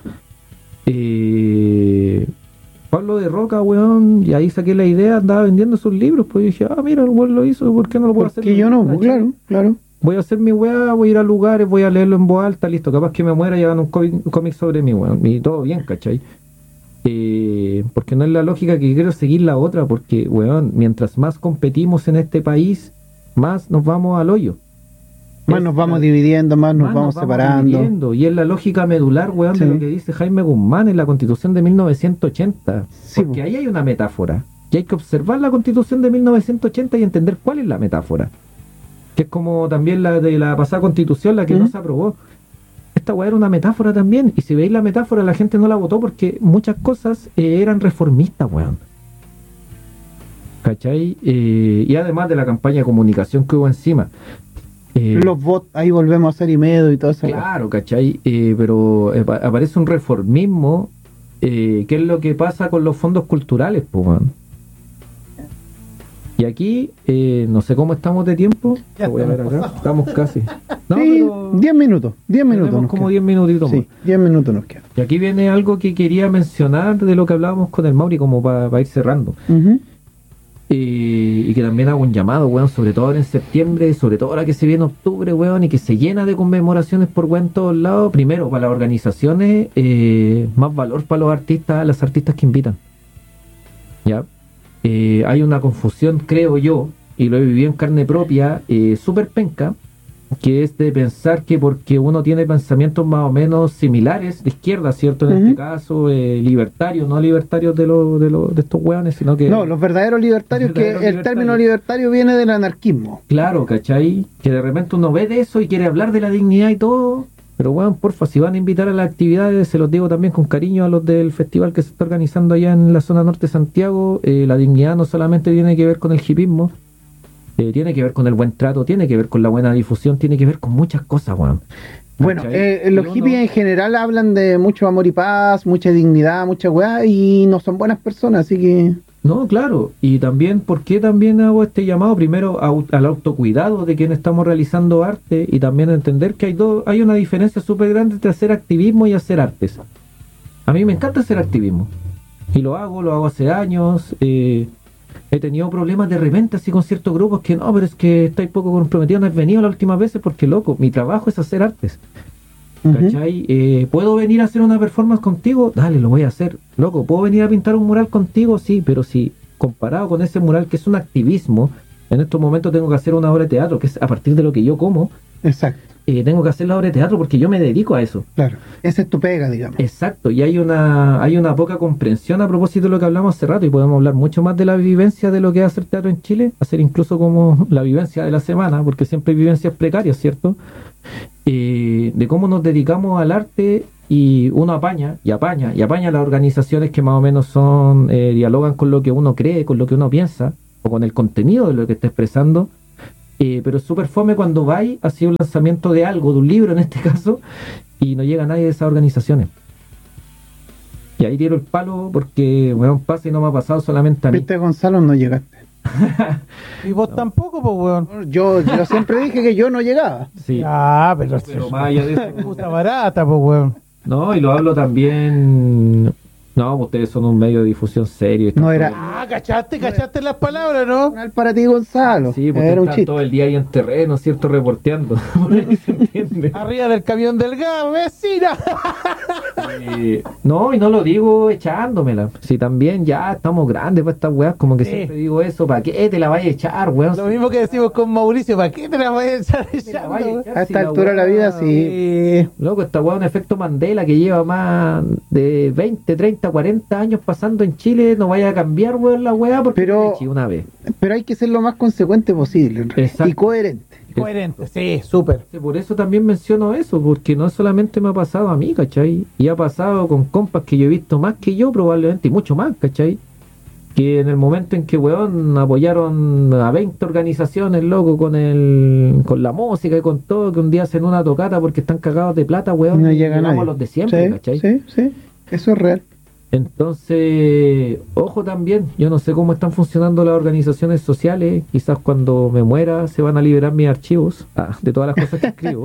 Eh, Pablo de Roca, weón, y ahí saqué la idea, andaba vendiendo sus libros, pues dije, ah, mira, el weón lo hizo, ¿por qué no lo puedo hacer? Que yo no, pues, claro, claro. Voy a hacer mi weá, voy a ir a lugares, voy a leerlo en voz alta, listo, capaz que me muera y hagan un cómic sobre mí, weón, y todo bien, ¿cachai? Eh, porque no es la lógica que quiero seguir la otra, porque, weón, mientras más competimos en este país, más nos vamos al hoyo. Más nos vamos dividiendo, más nos, más vamos, nos vamos separando. Dividiendo. Y es la lógica medular, weón, sí. de lo que dice Jaime Guzmán en la Constitución de mil novecientos ochenta. Sí, porque ahí hay una metáfora. Y hay que observar la Constitución de mil novecientos ochenta y entender cuál es la metáfora. Que es como también la de la pasada Constitución, la que ¿Mm? no se aprobó. Esta weá era una metáfora también. Y si veis la metáfora, la gente no la votó porque muchas cosas eh, eran reformistas, weón. ¿Cachai? Eh, y además de la campaña de comunicación que hubo encima. Eh, los bots, ahí volvemos a hacer Imedo y todo eso. Claro, ¿cachai? Eh, pero eh, aparece un reformismo, eh, ¿qué es lo que pasa con los fondos culturales, pues, man? Y aquí, eh, no sé cómo estamos de tiempo. Ya voy a ver acá. Estamos casi. No, sí, diez minutos, diez minutos. Como diez minutitos más. Sí, diez minutos nos quedan. Y aquí viene algo que quería mencionar de lo que hablábamos con el Mauri, como para pa ir cerrando. Uh-huh. Eh, y que también hago un llamado, weón, sobre todo ahora en septiembre, sobre todo ahora que se viene octubre, weón, y que se llena de conmemoraciones por weón en todos lados. Primero, para las organizaciones, eh, más valor para los artistas, las artistas que invitan. ¿Ya? Eh, hay una confusión, creo yo, y lo he vivido en carne propia, eh, súper penca, que es de pensar que porque uno tiene pensamientos más o menos similares, de izquierda, ¿cierto? En uh-huh. este caso, eh, libertarios, no libertarios de, lo, de, lo, de estos hueones, sino que... No, los verdaderos libertarios, los verdaderos que el libertarios. Término libertario viene del anarquismo. Claro, ¿cachai? Que de repente uno ve de eso y quiere hablar de la dignidad y todo, pero bueno, porfa, si van a invitar a las actividades, se los digo también con cariño a los del festival que se está organizando allá en la zona norte de Santiago, eh, la dignidad no solamente tiene que ver con el hipismo, Eh, tiene que ver con el buen trato, tiene que ver con la buena difusión, tiene que ver con muchas cosas, weón. Bueno, eh, los hippies no... en general hablan de mucho amor y paz, mucha dignidad, mucha weá, y no son buenas personas, así que... No, claro, y también, ¿por qué también hago este llamado? Primero a, al autocuidado de quienes estamos realizando arte, y también entender que hay dos, hay una diferencia súper grande entre hacer activismo y hacer artes. A mí me encanta hacer activismo, y lo hago, lo hago hace años, eh... he tenido problemas de repente así con ciertos grupos que no, pero es que estáis poco comprometidos, no has venido las últimas veces porque, loco, mi trabajo es hacer artes. Uh-huh. ¿Cachai? Eh, ¿Puedo venir a hacer una performance contigo? Dale, lo voy a hacer. Loco, ¿puedo venir a pintar un mural contigo? Sí, pero si comparado con ese mural que es un activismo, en estos momentos tengo que hacer una obra de teatro, que es a partir de lo que yo como. Exacto. Eh, tengo que hacer la obra de teatro porque yo me dedico a eso. Claro, esa es tu pega, digamos. Exacto, y hay una hay una poca comprensión a propósito de lo que hablamos hace rato, y podemos hablar mucho más de la vivencia de lo que es hacer teatro en Chile, hacer incluso como la vivencia de la semana, porque siempre hay vivencias precarias, ¿cierto? Eh, de cómo nos dedicamos al arte y uno apaña y apaña y apaña las organizaciones que más o menos son eh, dialogan con lo que uno cree, con lo que uno piensa o con el contenido de lo que está expresando. Eh, pero es súper fome cuando vais ha sido un lanzamiento de algo, de un libro en este caso, y no llega nadie de esas organizaciones. Y ahí tiro el palo porque, bueno, pasa y no me ha pasado solamente a mí. Viste, Gonzalo, no llegaste. Y vos No. tampoco, pues, weón. Yo, yo siempre dije que yo no llegaba. Sí. Ah, pero, Pero más allá de eso, puta barata, pues, weón. no, y lo hablo también. No, ustedes son un medio de difusión serio. No era- Ah, cachaste, cachaste las palabras, ¿no? Canal para ti, Gonzalo. Sí, porque Era un están chiste. todo el día ahí en terreno, ¿cierto? Reporteando. Por ahí se entiende. Arriba del camión del gas, vecina. Eh, no, y no lo digo echándomela. Si también ya estamos grandes para estas weas, como que Sí. siempre digo eso, ¿para qué te la vayas a echar, weón? Lo mismo que decimos con Mauricio, ¿para qué te la vas a echar Te la echando, vayas a weón? echar A si esta altura de la vida, sí. Sí. Loco, esta weá es un efecto Mandela que lleva más de veinte, treinta, cuarenta años pasando en Chile. No vaya a cambiar, weón, la weá porque Pero- me eché una vez. Pero hay que ser lo más consecuente posible, en realidad. Exacto. Y coherente. Coherente, sí, súper. Por eso también menciono eso, porque no solamente me ha pasado a mí, ¿cachai? Y ha pasado con compas que yo he visto más que yo probablemente, y mucho más, ¿cachai? Que en el momento en que, weón, apoyaron a veinte organizaciones, loco, con el con la música y con todo, que un día hacen una tocata porque están cagados de plata, weón, No y llega llegamos nadie. a los de siempre, Sí, ¿cachai? sí, sí. Eso es real. Entonces, ojo también, yo no sé cómo están funcionando las organizaciones sociales, quizás cuando me muera se van a liberar mis archivos ah, de todas las cosas que escribo,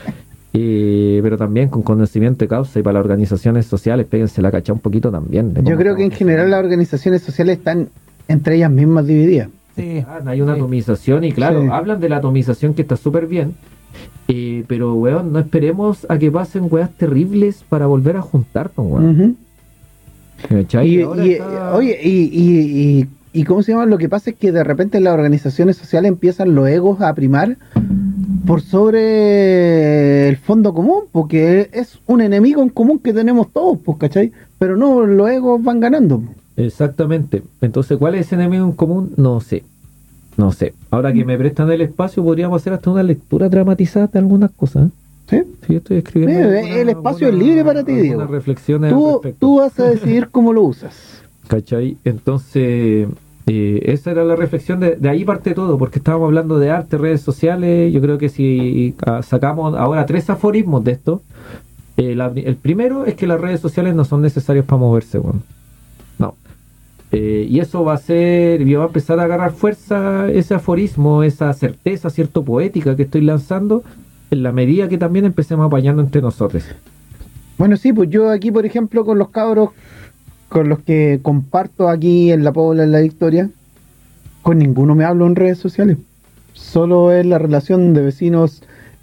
Eh, pero también con conocimiento de causa y para las organizaciones sociales, péguense la cacha un poquito también. de Yo cómo creo que en estamos general las organizaciones sociales están entre ellas mismas divididas. Sí. Ah, hay una Sí. atomización y claro, Sí. hablan de la atomización que está súper bien, eh, pero weón, no esperemos a que pasen weas terribles para volver a juntarnos, weón. Ujú. ¿Cachai? Y, Ahora y- está- oye, y, y, y, y ¿cómo se llama? Lo que pasa es que de repente en las organizaciones sociales empiezan los egos a primar por sobre el fondo común, porque es un enemigo en común que tenemos todos, pues, ¿cachai? Pero no, los egos van ganando. Exactamente. Entonces, ¿cuál es ese enemigo en común? No sé. No sé. Ahora que me prestan el espacio, podríamos hacer hasta una lectura dramatizada de algunas cosas. ¿eh? ¿Sí? Sí, yo estoy escribiendo. Sí, algunas- el espacio es algunas- libre para ti, algunas Diego. reflexiones al Tú, respecto. tú vas a decidir cómo lo usas. ¿Cachai? Entonces, eh, esa era la reflexión, de, de ahí parte todo, porque estábamos hablando de arte, redes sociales. Yo creo que si ah, sacamos ahora tres aforismos de esto, eh, la- el primero es que las redes sociales no son necesarias para moverse, weón. No. Eh, y eso va a ser, y va a empezar a agarrar fuerza ese aforismo, esa certeza, cierto, poética que estoy lanzando, en la medida que también empecemos apañando entre nosotros. Bueno, sí, pues yo aquí, por ejemplo, con los cabros con los que comparto aquí en La Pobla, en La Victoria, con ninguno me hablo en redes sociales. Solo es la relación de vecinos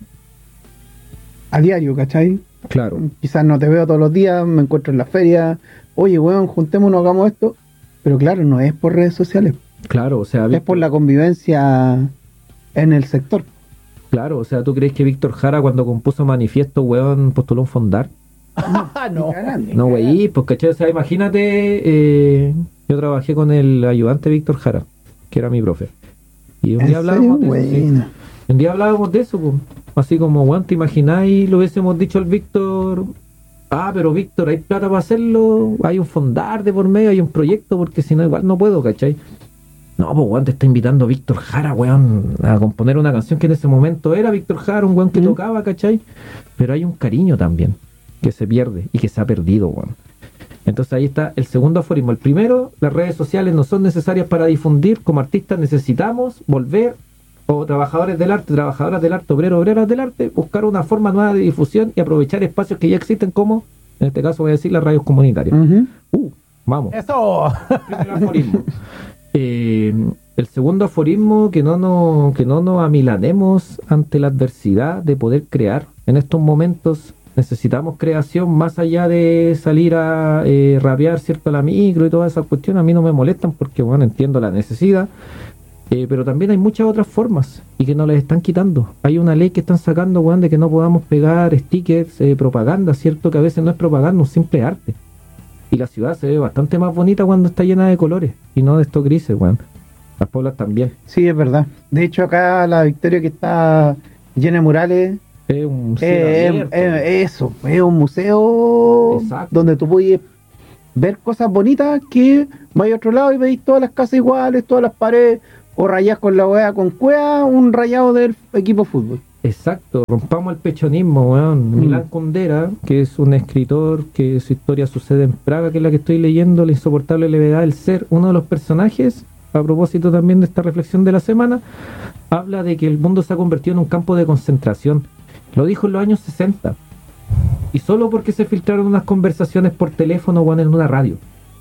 a diario, ¿cachai? Claro. Quizás no te veo todos los días, me encuentro en la feria, oye, weón, juntémonos, hagamos esto. Pero claro, no es por redes sociales, Claro, o sea, es por la convivencia en el sector. claro, o sea, ¿tú crees que Víctor Jara cuando compuso Manifiesto, weón, postuló un fondar? Ah, no. Ni cagando. No, güey, pues, ¿cachai? O sea, imagínate, eh, yo trabajé con el ayudante Víctor Jara, que era mi profe. Y un ¿En día hablábamos serio? de eso, sí. Bueno. Un día hablábamos de eso, pues. Así como, weón, ¿te imagináis? Lo hubiésemos dicho al Víctor, ah, pero Víctor, hay plata para hacerlo, hay un fondar de por medio, hay un proyecto, porque si no, igual no puedo, ¿cachai? No, pues, weón, te está invitando Víctor Jara, weón, a componer una canción que en ese momento era Víctor Jara, un weón que ¿Mm? tocaba, ¿cachai? Pero hay un cariño también, que se pierde y que se ha perdido, weón. Entonces ahí está el segundo aforismo. El primero, las redes sociales no son necesarias para difundir. Como artistas necesitamos volver, o trabajadores del arte, trabajadoras del arte, obreros, obreras del arte, buscar una forma nueva de difusión y aprovechar espacios que ya existen, como, en este caso voy a decir, las radios comunitarias. Ujú. Uh, vamos. Eso. Primer aforismo. Eh, el segundo aforismo, que no, nos, que no nos amilanemos ante la adversidad de poder crear. En estos momentos necesitamos creación más allá de salir a eh, rapear, ¿cierto? A la micro y todas esas cuestiones. A mí no me molestan porque, bueno, entiendo la necesidad. Eh, pero también hay muchas otras formas y que nos las están quitando. Hay una ley que están sacando, weón, de que no podamos pegar stickers, eh, propaganda, ¿cierto? Que a veces no es propaganda, un simple arte. Y la ciudad se ve bastante más bonita cuando está llena de colores y no de estos grises, weón. Las poblas también. Sí, es verdad. De hecho, acá la Victoria, que está llena de murales, Es un cielo Eh, abierto. eh, eso, es un museo Exacto. donde tú puedes ver cosas bonitas que vais a otro lado y veis todas las casas iguales, todas las paredes, o rayás con la weá con cueva, un rayado del equipo de fútbol. Exacto, rompamos el pechonismo, weón. Mm. Milán Kundera, que es un escritor que su historia sucede en Praga, que es la que estoy leyendo, La insoportable levedad del ser, uno de los personajes, a propósito también de esta reflexión de la semana, habla de que el mundo se ha convertido en un campo de concentración. Lo dijo en los años sesenta. Y solo porque se filtraron unas conversaciones por teléfono o en una radio.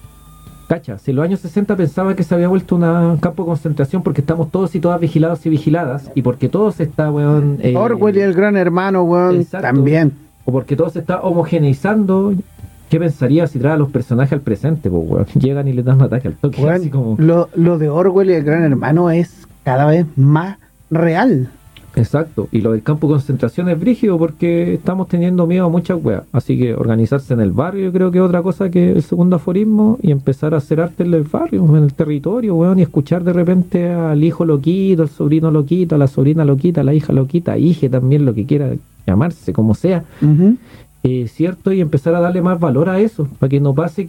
Cacha, si en los años sesenta pensaba que se había vuelto una- un campo de concentración porque estamos todos y todas vigilados y vigiladas, y porque todo se está, weón... eh, Orwell y el gran hermano, weón, exacto. también. o porque todo se está homogeneizando, ¿qué pensaría si trae a los personajes al presente? Pues, weón, llegan y le dan un ataque al toque, Weón, así como... lo, lo de Orwell y el gran hermano es cada vez más real. Exacto, y lo del campo de concentración es brígido porque estamos teniendo miedo a muchas weas, así que organizarse en el barrio yo creo que es otra cosa que el segundo aforismo, y empezar a hacer arte en el barrio, en el territorio, weón, y escuchar de repente al hijo loquito, al sobrino loquito, a la sobrina loquita, a la hija loquita, hije también, lo que quiera llamarse, como sea, Ujú. eh, ¿cierto? Y empezar a darle más valor a eso, para que no pase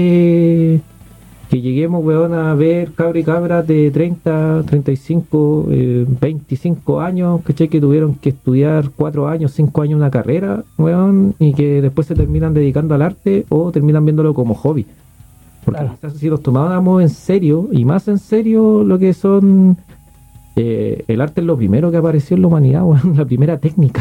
que que lleguemos, weón, a ver cabra y cabras de treinta, treinta y cinco, eh, veinticinco años, ¿cachai? Que tuvieron que estudiar cuatro años, cinco años una carrera, weón, y que después se terminan dedicando al arte o terminan viéndolo como hobby. Porque Claro. quizás si los tomáramos en serio, y más en serio lo que son... eh, el arte es lo primero que apareció en la humanidad, weón, la primera técnica.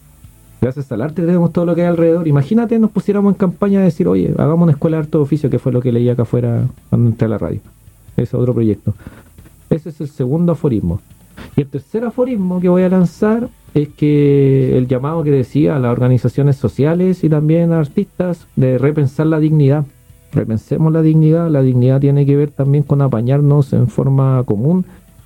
Gracias al arte tenemos todo lo que hay alrededor. Imagínate, nos pusiéramos en campaña de decir, oye, hagamos una escuela de arte de oficio, que fue lo que leí acá afuera cuando entré a la radio. Ese es otro proyecto. Ese es el segundo aforismo. Y el tercer aforismo que voy a lanzar es que el llamado que decía a las organizaciones sociales y también a artistas de repensar la dignidad. Repensemos la dignidad. La dignidad tiene que ver también con apañarnos en forma común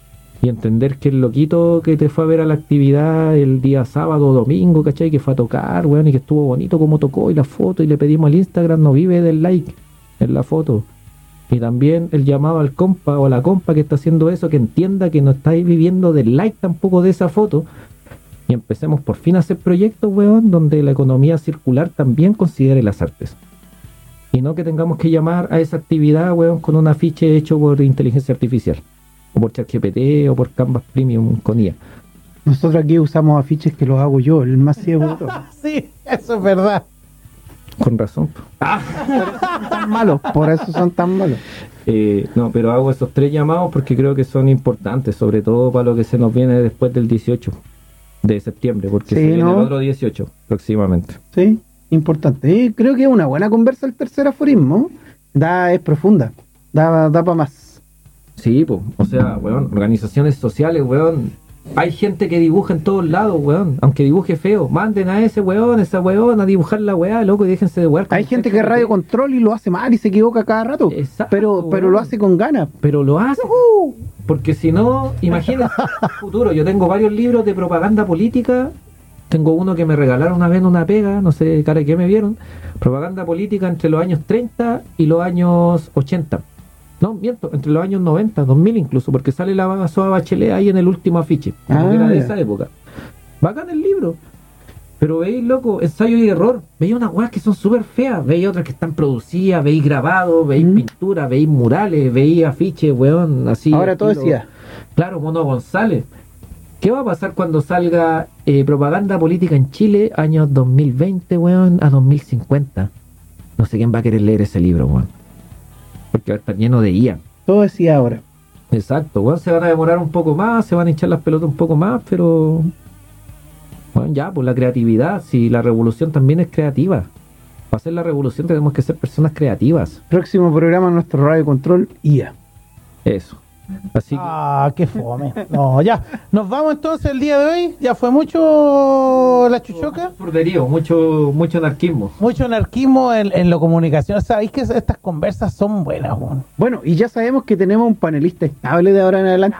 y entender que el loquito que te fue a ver a la actividad el día sábado o domingo, ¿cachai? Que fue a tocar, weón, y que estuvo bonito como tocó y la foto y le pedimos al Instagram, no vive del like en la foto. Y también el llamado al compa o a la compa que está haciendo eso, que entienda que no estáis viviendo del like tampoco de esa foto. Y empecemos por fin a hacer proyectos, weón, donde la economía circular también considere las artes. Y no que tengamos que llamar a esa actividad, weón, con un afiche hecho por inteligencia artificial. O por ChatGPT o por Canvas Premium con I A. Nosotros aquí usamos afiches que los hago yo, el más ciego de todos. Sí, eso es verdad. Con razón. Tan malos, por eso son tan malos. Eh, no, pero hago esos tres llamados porque creo que son importantes, sobre todo para lo que se nos viene después del dieciocho de septiembre, porque Sí, se viene ¿no? el otro dieciocho próximamente. Sí, importante. Y creo que es una buena conversa el tercer aforismo. Da, es profunda. Da, da para más. Sí, pues, o sea, weón, organizaciones sociales, weón. Hay gente que dibuja en todos lados, weón. Aunque dibuje feo, manden a ese weón, esa weón, a dibujar la weá, loco, y déjense de wear. con Hay el gente que ChatGPT. radio control y lo hace mal y se equivoca cada rato. Exacto, pero, pero weón. lo hace con ganas. Pero lo hace. Porque si no, imagínate el futuro. Yo tengo varios libros de propaganda política. Tengo uno que me regalaron una vez en una pega, no sé, cara que me vieron. Propaganda política entre los años treinta y los años ochenta. No, miento, entre los años noventa, dos mil incluso, porque sale la Soa Bachelet ahí en el último afiche. Como Ah, que era de ya. esa época. Bacán el libro. Pero veis, loco, ensayo y error. Veis unas weas que son súper feas. Veis otras que están producidas, veis grabados, veis Mm. pintura, veis murales, veis afiches, weón, así. Ahora todo estilo- decía. Claro, Mono González. ¿Qué va a pasar cuando salga eh, propaganda política en Chile, años dos mil veinte, weón, a dos mil cincuenta? No sé quién va a querer leer ese libro, weón. Porque va a estar lleno de I A. Todo decía ahora. Exacto, weón, se van a demorar un poco más, se van a hinchar las pelotas un poco más, pero... Bueno, ya, pues la creatividad, si la revolución también es creativa. Para hacer la revolución tenemos que ser personas creativas. Próximo programa nuestro radio control I A. Eso. Así que... Ah, qué fome. No, ya. Nos vamos entonces el día de hoy. Ya fue mucho la chuchoca. Mucho surderío, mucho, mucho anarquismo. Mucho anarquismo en, en la comunicación. Sabéis que estas conversas son buenas, weón. Bueno, y ya sabemos que tenemos un panelista estable de ahora en adelante.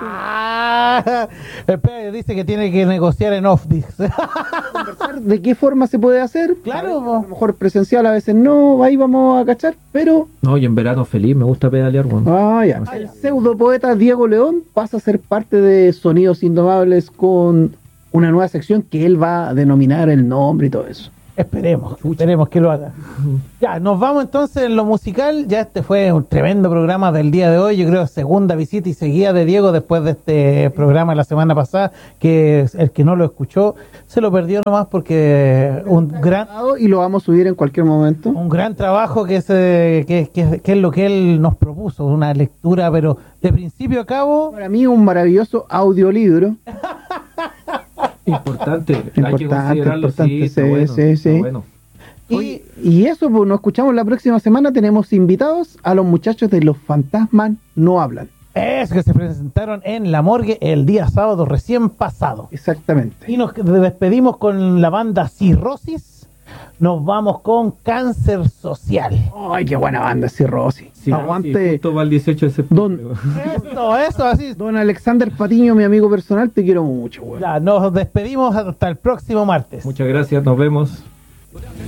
Ah, espera, dice que tiene que negociar en off. Dice. Conversar de qué forma se puede hacer. Claro, A veces, po. a lo mejor presencial, a veces no. Ahí vamos a cachar. Pero, No, y en verano feliz, me gusta pedalear, weón. ah, ya. El pseudo poeta Diego León pasa a ser parte de Sonidos Indomables con una nueva sección que él va a denominar el nombre y todo eso. Esperemos, esperemos que lo haga. Ya, nos vamos entonces en lo musical. Ya este fue un tremendo programa del día de hoy. Yo creo segunda visita y seguida de Diego después de este programa la semana pasada, que el que no lo escuchó se lo perdió nomás porque un gran y lo vamos a subir en cualquier momento. Un gran trabajo que es, eh, que, que, que es lo que él nos propuso, una lectura, pero de principio a cabo. Para mí un maravilloso audiolibro. Importante, importante, hay que considerarlo, importante, sí, está sí, bueno, sí, está sí. bueno. Y, y eso, pues nos escuchamos la próxima semana. Tenemos invitados a los muchachos de Los Fantasmas No Hablan. Es que se presentaron en La Morgue el día sábado recién pasado. Exactamente. Y nos despedimos con la banda Cirrosis. Nos vamos con Cáncer Social. Ay, qué buena banda, Cirrosis. Sí, Aguante. sí, justo va el dieciocho de septiembre. Don, eso, eso, así. Don Alexander Patiño, mi amigo personal, te quiero mucho, güey. Ya, nos despedimos hasta el próximo martes. Muchas gracias, nos vemos.